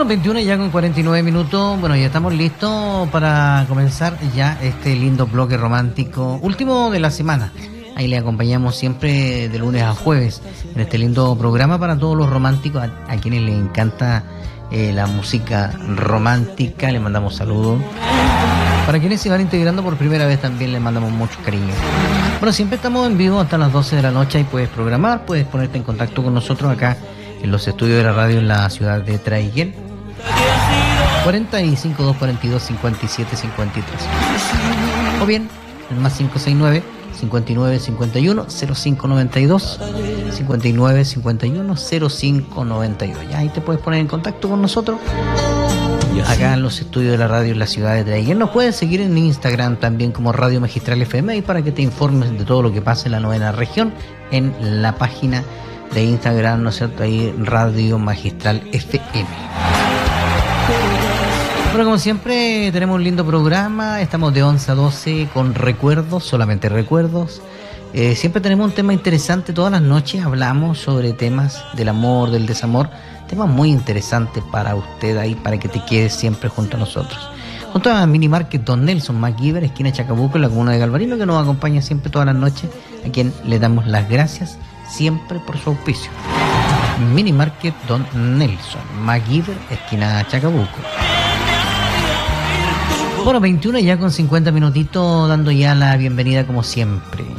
Bueno, 21 ya con 49 minutos. Bueno, ya estamos listos para comenzar ya este lindo bloque romántico, último de la semana. Ahí le acompañamos siempre de lunes a jueves en este lindo programa para todos los románticos, a quienes les encanta la música romántica. Les mandamos saludos. Para quienes se van integrando por primera vez también les mandamos mucho cariño. Bueno, siempre estamos en vivo hasta las 12 de la noche y puedes programar, puedes ponerte en contacto con nosotros acá en los estudios de la radio en la ciudad de Traiguén. 45 242 57 53. O bien, el más 569 59 51 05 92 59 51 05 92. Ya ahí te puedes poner en contacto con nosotros acá en los estudios de la radio en la ciudad de Traiguén. Nos puedes seguir en Instagram también como Radio Magistral FM y para que te informes de todo lo que pasa en la novena región en la página de Instagram, ¿no es cierto? Ahí Radio Magistral FM. Bueno, como siempre tenemos un lindo programa, estamos de 11 a 12 con recuerdos, solamente recuerdos. Siempre tenemos un tema interesante, todas las noches hablamos sobre temas del amor, del desamor, temas muy interesantes para usted ahí, para que te quedes siempre junto a nosotros. Junto a Mini Market Don Nelson MacGyver, esquina Chacabuco, en la comuna de Galvarino, que nos acompaña siempre todas las noches, a quien le damos las gracias siempre por su auspicio. Mini Market Don Nelson MacGyver, esquina Chacabuco. Bueno, 21 ya con 50 minutitos, dando ya la bienvenida como siempre